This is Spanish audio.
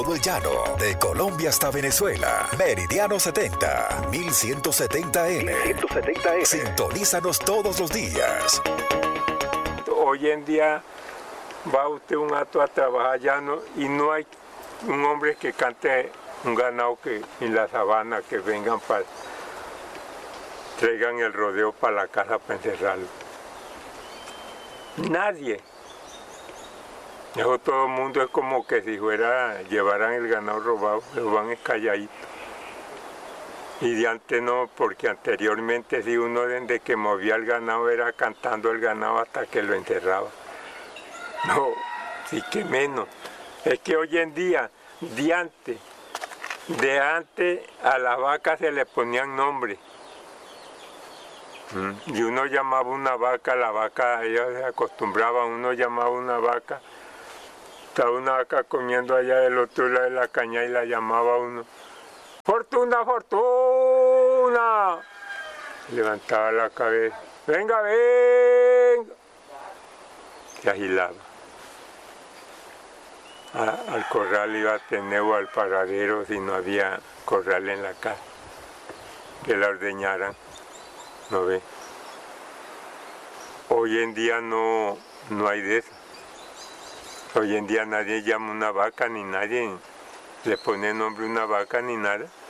Todo el llano, de Colombia hasta Venezuela. Meridiano 70, 1170M. Sintonízanos todos los días. Hoy en día va usted un acto a trabajar llano y no hay un hombre que cante un ganado que en la sabana, que vengan para traigan el rodeo para la casa para encerrarlo. Nadie. Eso todo el mundo es como que si llevaran el ganado robado, lo van calladito. Y de antes no, porque anteriormente si uno desde que movía el ganado era cantando el ganado hasta que lo encerraba. No, sí que menos. Es que hoy en día, de antes a las vacas se le ponían nombres. Y uno llamaba una vaca, la vaca, ellos se acostumbraban, uno llamaba una vaca. Estaba una vaca comiendo allá del otro lado de la caña y la llamaba uno. ¡Fortuna, Fortuna! Levantaba la cabeza. ¡Venga, venga! Se agilaba. Al corral iba a tener o al paradero si no había corral en la casa. Que la ordeñaran. ¿No ve? Hoy en día no hay de eso. Hoy en día nadie llama una vaca, ni nadie le pone nombre a una vaca, ni nada.